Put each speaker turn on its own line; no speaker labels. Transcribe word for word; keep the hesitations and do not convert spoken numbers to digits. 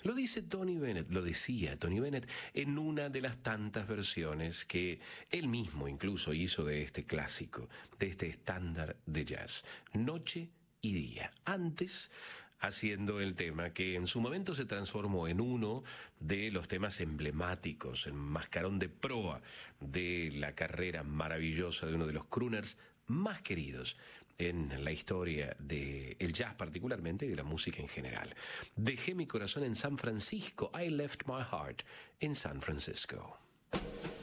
Lo dice Tony Bennett, lo decía Tony Bennett en una de las tantas versiones que él mismo incluso hizo de este clásico, de este estándar de jazz, Noche y Día. Antes, haciendo el tema que en su momento se transformó en uno de los temas emblemáticos, el mascarón de proa de la carrera maravillosa de uno de los crooners más queridos en la historia del jazz particularmente y de la música en general. Dejé mi corazón en San Francisco, I left my heart in San Francisco.